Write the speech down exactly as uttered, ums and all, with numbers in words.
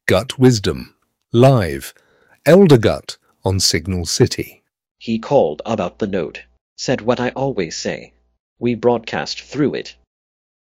Gut Wisdom, live, Elder Gut on Signal City. He called about the note, said what I always say. We broadcast through it.